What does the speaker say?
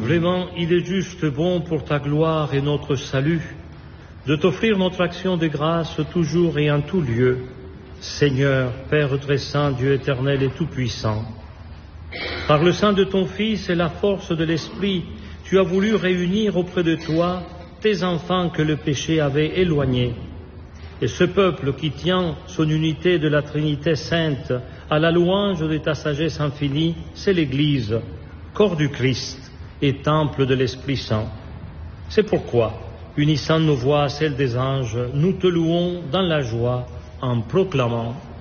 Vraiment, il est juste bon pour ta gloire et notre salut de t'offrir notre action de grâce toujours et en tout lieu. Seigneur, Père très saint, Dieu éternel et tout-puissant, par le sein de ton Fils et la force de l'Esprit, tu as voulu réunir auprès de toi tes enfants que le péché avait éloignés. Et ce peuple qui tient son unité de la Trinité sainte à la louange de ta sagesse infinie, c'est l'Église, corps du Christ et temple de l'Esprit Saint. C'est pourquoi, unissant nos voix à celles des anges, nous te louons dans la joie en proclamant